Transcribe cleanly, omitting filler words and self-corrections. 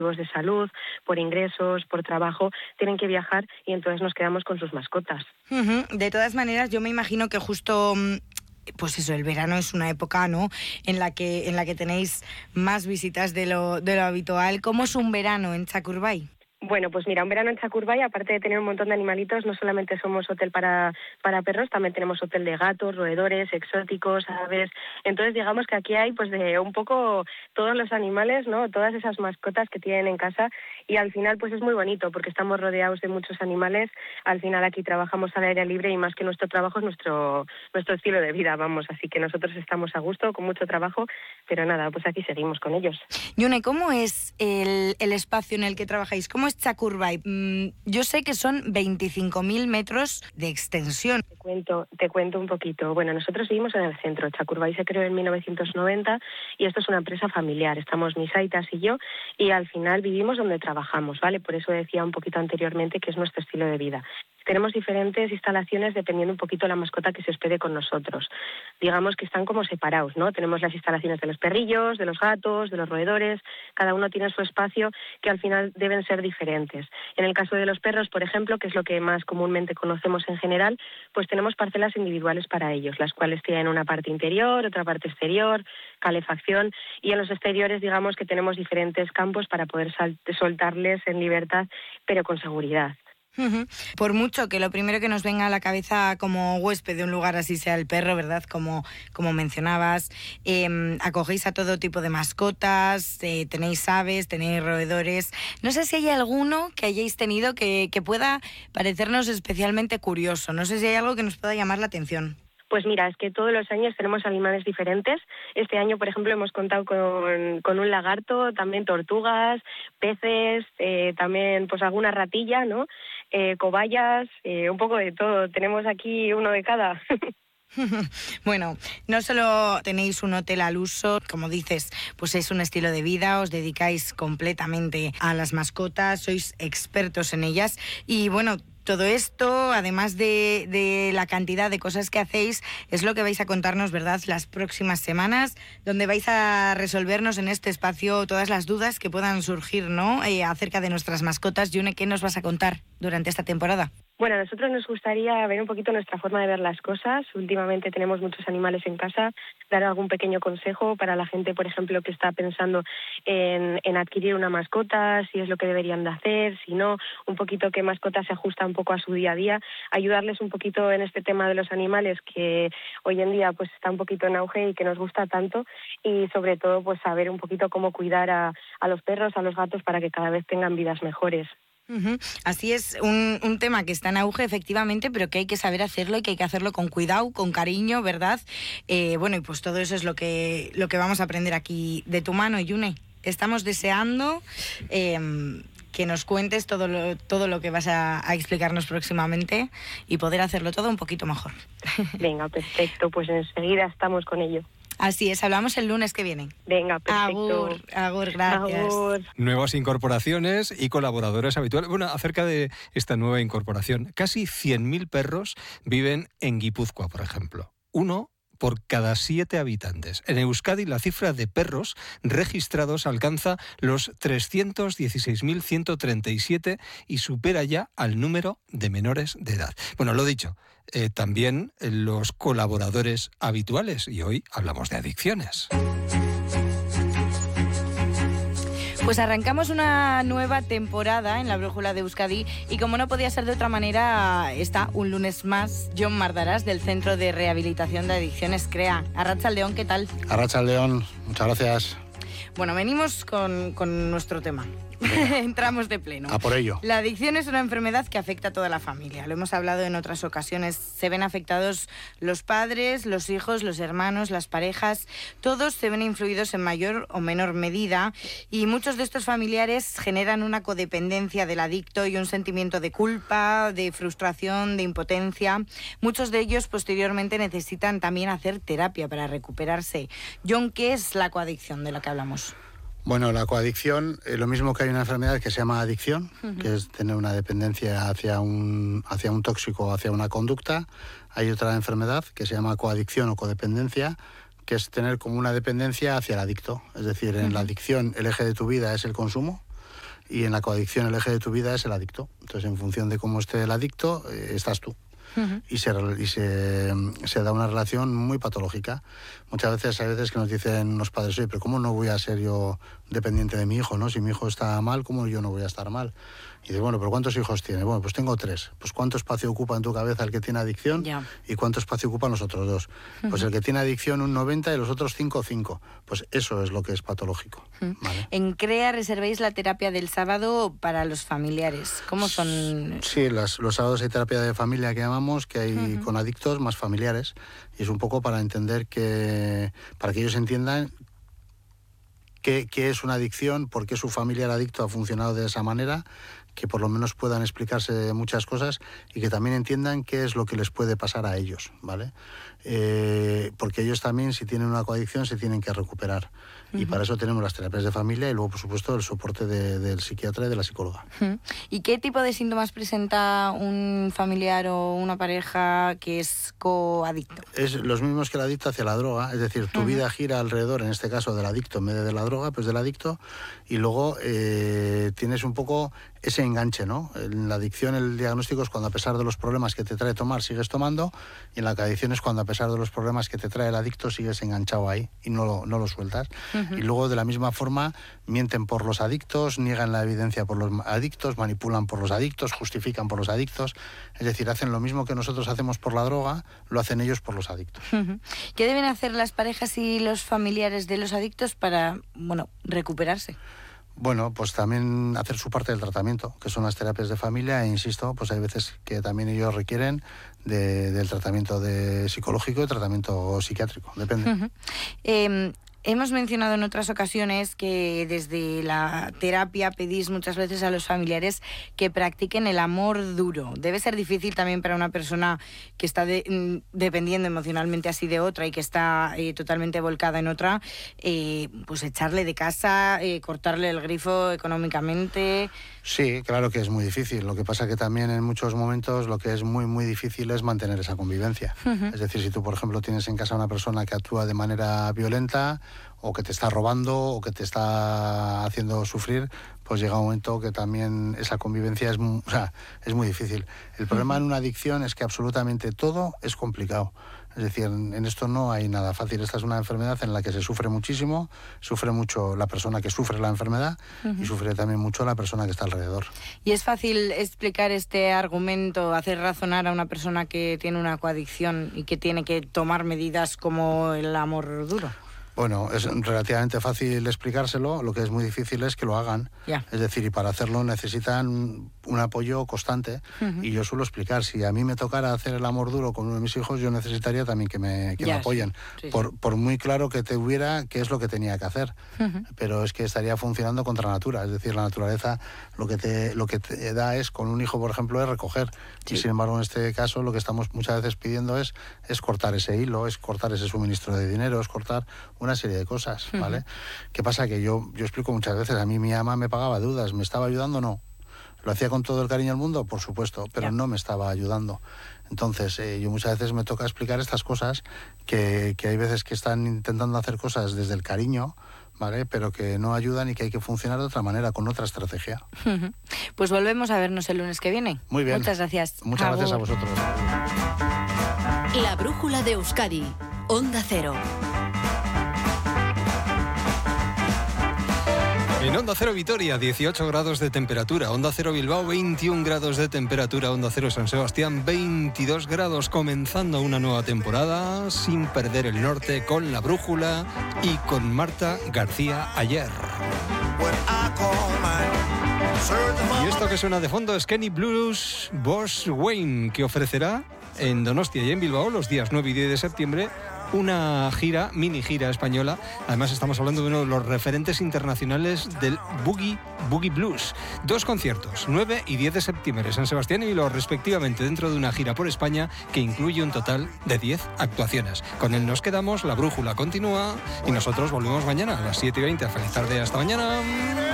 de salud, por ingresos, por trabajo, tienen que viajar y entonces nos quedamos con sus mascotas. De todas maneras, yo me imagino que justo pues eso, el verano es una época, ¿no?, en la que tenéis más visitas de lo habitual. ¿Cómo es un verano en Txakurbay? Bueno, pues mira, un verano en Txakurbay, aparte de tener un montón de animalitos, no solamente somos hotel para perros, también tenemos hotel de gatos, roedores, exóticos, aves. Entonces, digamos que aquí hay pues de un poco todos los animales, ¿no?, todas esas mascotas que tienen en casa, y al final pues es muy bonito porque estamos rodeados de muchos animales. Al final aquí trabajamos al aire libre y más que nuestro trabajo es nuestro estilo de vida, vamos. Así que nosotros estamos a gusto, con mucho trabajo, pero nada, pues aquí seguimos con ellos. Yune, ¿cómo es el espacio en el que trabajáis? ¿Cómo es Txakurbay? Yo sé que son 25.000 metros de extensión. Te cuento un poquito. Bueno, nosotros vivimos en el centro. Txakurbay se creó en 1990 y esto es una empresa familiar. Estamos mis aitas y yo, y al final vivimos donde trabajamos, ¿vale? Por eso decía un poquito anteriormente que es nuestro estilo de vida. Tenemos diferentes instalaciones dependiendo un poquito de la mascota que se hospede con nosotros. Digamos que están como separados, ¿no? Tenemos las instalaciones de los perrillos, de los gatos, de los roedores. Cada uno tiene su espacio que al final deben ser diferentes. En el caso de los perros, por ejemplo, que es lo que más comúnmente conocemos en general, pues tenemos parcelas individuales para ellos, las cuales tienen una parte interior, otra parte exterior, calefacción, y en los exteriores digamos que tenemos diferentes campos para poder soltarles en libertad, pero con seguridad. Por mucho que lo primero que nos venga a la cabeza como huésped de un lugar así sea el perro, ¿verdad? Como mencionabas, acogéis a todo tipo de mascotas, tenéis aves, tenéis roedores. No sé si hay alguno que hayáis tenido que pueda parecernos especialmente curioso. No sé si hay algo que nos pueda llamar la atención. Pues mira, es que todos los años tenemos animales diferentes. Este año, por ejemplo, hemos contado con un lagarto, también tortugas, peces, también pues alguna ratilla, ¿no? Cobayas, un poco de todo. Tenemos aquí uno de cada. Bueno, no solo tenéis un hotel al uso, como dices, pues es un estilo de vida, os dedicáis completamente a las mascotas, sois expertos en ellas y bueno, todo esto, además de la cantidad de cosas que hacéis, es lo que vais a contarnos, ¿verdad?, las próximas semanas, donde vais a resolvernos en este espacio todas las dudas que puedan surgir, ¿no?, acerca de nuestras mascotas. Yune, ¿qué nos vas a contar durante esta temporada? Bueno, a nosotros nos gustaría ver un poquito nuestra forma de ver las cosas. Últimamente tenemos muchos animales en casa, dar algún pequeño consejo para la gente, por ejemplo, que está pensando en adquirir una mascota, si es lo que deberían de hacer, si no, un poquito qué mascota se ajusta un poco a su día a día, ayudarles un poquito en este tema de los animales que hoy en día pues está un poquito en auge y que nos gusta tanto, y sobre todo pues saber un poquito cómo cuidar a los perros, a los gatos para que cada vez tengan vidas mejores. Así es, un tema que está en auge efectivamente, pero que hay que saber hacerlo y que hay que hacerlo con cuidado, con cariño, ¿verdad? Bueno, y pues todo eso es lo que vamos a aprender aquí de tu mano, Yune. Estamos deseando que nos cuentes todo lo que vas a explicarnos próximamente y poder hacerlo todo un poquito mejor. Venga, perfecto, pues enseguida estamos con ello. Así es, hablamos el lunes que viene. Venga, perfecto. Agur, gracias. Agur. Nuevas incorporaciones y colaboradores habituales. Bueno, acerca de esta nueva incorporación, casi 100.000 perros viven en Guipúzcoa, por ejemplo. Uno por cada 7 habitantes. En Euskadi la cifra de perros registrados alcanza los 316.137 y supera ya al número de menores de edad. Bueno, lo dicho, también los colaboradores habituales, y hoy hablamos de adicciones. Pues arrancamos una nueva temporada en la Brújula de Euskadi y como no podía ser de otra manera, está un lunes más Jon Mardarás del Centro de Rehabilitación de Adicciones CREA. Arratsaldeon, ¿qué tal? Arratsaldeon, muchas gracias. Bueno, venimos con nuestro tema. Entramos de pleno. A por ello. La adicción es una enfermedad que afecta a toda la familia. Lo hemos hablado en otras ocasiones. Se ven afectados los padres, los hijos, los hermanos, las parejas. Todos se ven influidos en mayor o menor medida y muchos de estos familiares generan una codependencia del adicto y un sentimiento de culpa, de frustración, de impotencia. Muchos de ellos posteriormente necesitan también hacer terapia para recuperarse. Jon, ¿qué es la coadicción de la que hablamos? Bueno, la coadicción, lo mismo que hay una enfermedad que se llama adicción, que es tener una dependencia hacia un tóxico o hacia una conducta. Hay otra enfermedad que se llama coadicción o codependencia, que es tener como una dependencia hacia el adicto. Es decir, en la adicción el eje de tu vida es el consumo y en la coadicción el eje de tu vida es el adicto. Entonces, en función de cómo esté el adicto, estás tú. Y se da una relación muy patológica. Muchas veces, hay veces que nos dicen los padres, oye, pero ¿cómo no voy a ser yo dependiente de mi hijo, ¿no? Si mi hijo está mal, ¿cómo yo no voy a estar mal? Y dice, bueno, pero ¿cuántos hijos tiene? Bueno, pues tengo 3. Pues ¿cuánto espacio ocupa en tu cabeza el que tiene adicción? ¿Y cuánto espacio ocupan los otros 2? Pues el que tiene adicción un 90 y los otros 5. Pues eso es lo que es patológico. ¿Vale? En CREA reservéis la terapia del sábado para los familiares. ¿Cómo son? Sí, los sábados hay terapia de familia que llamamos, que hay con adictos más familiares. Y es un poco para entender para que ellos entiendan qué es una adicción, por qué su familiar adicto ha funcionado de esa manera, que por lo menos puedan explicarse muchas cosas y que también entiendan qué es lo que les puede pasar a ellos, ¿vale? Porque ellos también, si tienen una coadicción, se tienen que recuperar. Y para eso tenemos las terapias de familia y luego, por supuesto, el soporte del psiquiatra y de la psicóloga. ¿Y qué tipo de síntomas presenta un familiar o una pareja que es coadicto? Es los mismos que el adicto hacia la droga, es decir, tu vida gira alrededor, en este caso, del adicto en vez de la droga, pues del adicto, y luego tienes un poco ese enganche, ¿no? En la adicción el diagnóstico es cuando, a pesar de los problemas que te trae tomar, sigues tomando, y en la coadicción es cuando, a pesar de los problemas que te trae el adicto, sigues enganchado ahí y no lo sueltas. Y luego, de la misma forma, mienten por los adictos, niegan la evidencia por los adictos, manipulan por los adictos, justifican por los adictos. Es decir, hacen lo mismo que nosotros hacemos por la droga, lo hacen ellos por los adictos. ¿Qué deben hacer las parejas y los familiares de los adictos para, recuperarse? Bueno, pues también hacer su parte del tratamiento, que son las terapias de familia, e insisto, pues hay veces que también ellos requieren del tratamiento psicológico y tratamiento psiquiátrico, depende. Hemos mencionado en otras ocasiones que desde la terapia pedís muchas veces a los familiares que practiquen el amor duro. Debe ser difícil también para una persona que está dependiendo emocionalmente así de otra y que está totalmente volcada en otra, pues echarle de casa, cortarle el grifo económicamente. Sí, claro que es muy difícil. Lo que pasa que también en muchos momentos lo que es muy, muy difícil es mantener esa convivencia. Es decir, si tú, por ejemplo, tienes en casa una persona que actúa de manera violenta, o que te está robando, o que te está haciendo sufrir, pues llega un momento que también esa convivencia es muy difícil. El problema en una adicción es que absolutamente todo es complicado. Es decir, en esto no hay nada fácil. Esta es una enfermedad en la que se sufre muchísimo, sufre mucho la persona que sufre la enfermedad y sufre también mucho la persona que está alrededor. ¿Y es fácil explicar este argumento, hacer razonar a una persona que tiene una coadicción y que tiene que tomar medidas como el amor duro? Bueno, es relativamente fácil explicárselo, lo que es muy difícil es que lo hagan. Es decir, y para hacerlo necesitan un apoyo constante. Y yo suelo explicar, si a mí me tocara hacer el amor duro con uno de mis hijos, yo necesitaría también que me apoyen. Sí. Por muy claro que tuviera qué es lo que tenía que hacer. Pero es que estaría funcionando contra la natura. Es decir, la naturaleza lo que te da es, con un hijo, por ejemplo, es recoger. Sí. Y sin embargo, en este caso, lo que estamos muchas veces pidiendo es cortar ese hilo, es cortar ese suministro de dinero, es cortar una serie de cosas, ¿vale? ¿Qué pasa? Que yo explico muchas veces, a mí mi ama me pagaba deudas, ¿me estaba ayudando? No. ¿Lo hacía con todo el cariño del mundo? Por supuesto, pero no me estaba ayudando. Entonces, yo muchas veces me toca explicar estas cosas, que hay veces que están intentando hacer cosas desde el cariño, ¿vale? Pero que no ayudan y que hay que funcionar de otra manera, con otra estrategia. Pues volvemos a vernos el lunes que viene. Muy bien. Muchas gracias. Muchas gracias a vosotros. La brújula de Euskadi, Onda Cero. En Onda Cero Vitoria, 18 grados de temperatura. Onda Cero Bilbao, 21 grados de temperatura. Onda Cero San Sebastián, 22 grados. Comenzando una nueva temporada sin perder el norte, con La Brújula y con Marta García Aller. Y esto que suena de fondo es Kenny Blues Boss Wayne, que ofrecerá en Donostia y en Bilbao los días 9 y 10 de septiembre una mini gira española. Además, estamos hablando de uno de los referentes internacionales del Boogie Blues. 2 conciertos, 9 y 10 de septiembre en San Sebastián y Bilbao, respectivamente, dentro de una gira por España que incluye un total de 10 actuaciones. Con él nos quedamos, La Brújula continúa y nosotros volvemos mañana a las 7:20. Feliz tarde, hasta mañana.